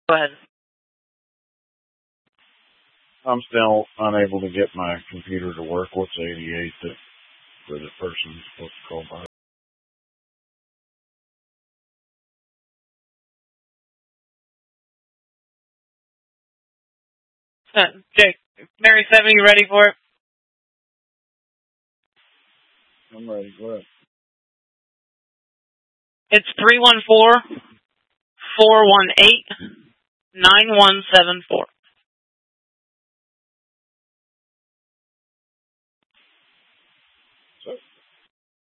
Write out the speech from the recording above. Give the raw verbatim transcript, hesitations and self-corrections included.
Go ahead. I'm still unable to get my computer to work. What's eighty-eight that for the person supposed to call by? Uh, Jake, Mary seven, you ready for it? I'm ready. Go ahead. It's three one four, four one eight, nine one seven four.